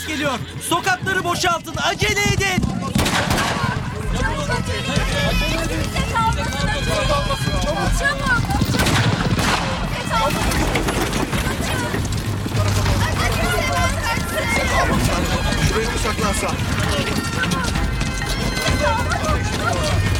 ambulans geliyor. Sokakları boşaltın. Acele edin. Şuraya bir saklansa.